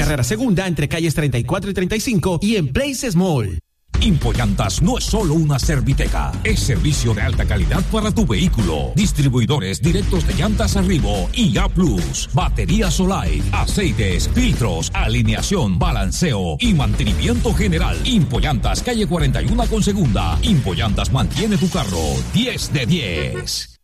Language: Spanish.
carrera segunda entre calles 34 y 35 y en Places Mall. Impollantas no es solo una serviteca, es servicio de alta calidad para tu vehículo. Distribuidores directos de llantas Arribo y A+, baterías Solite, aceites, filtros, alineación, balanceo y mantenimiento general. Impollantas, calle 41 con segunda. Impollantas mantiene tu carro 10 de 10.